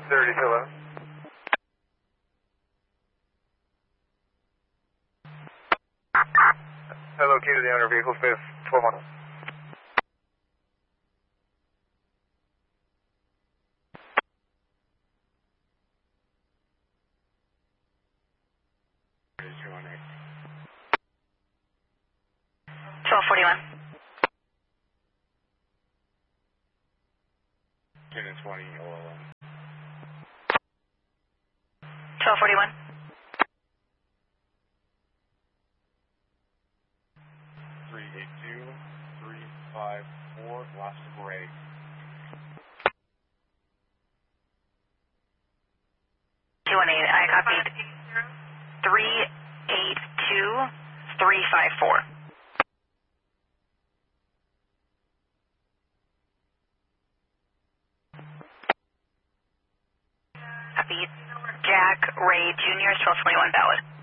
30, hello. Hello, key to the owner, vehicle space 12 on. Unit 20, OLM. 1241. 382, 354, last break. 218, I copied 382, 354. Copy. Jack Ray Jr., 1221 valid.